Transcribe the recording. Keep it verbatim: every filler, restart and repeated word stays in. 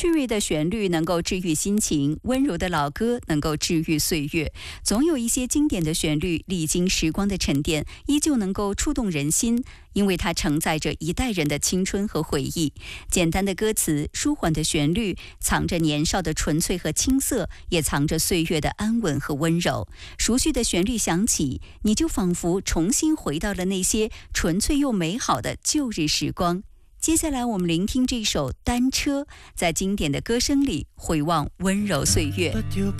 趣味的旋律能够治愈心情，温柔的老歌能够治愈岁月。总有一些经典的旋律，历经时光的沉淀，依旧能够触动人心，因为它承载着一代人的青春和回忆。简单的歌词，舒缓的旋律，藏着年少的纯粹和青涩，也藏着岁月的安稳和温柔。熟悉的旋律响起，你就仿佛重新回到了那些纯粹又美好的旧日时光。接下来我们聆听这首《单车》，在经典的歌声里回望温柔岁月。 不要